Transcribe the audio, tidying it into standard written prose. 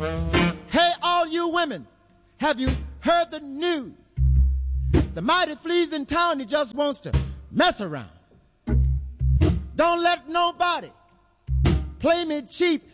Hey, all you women, have you heard the news? The mighty flea's in town, he just wants to mess around. Don't let nobody play me cheap.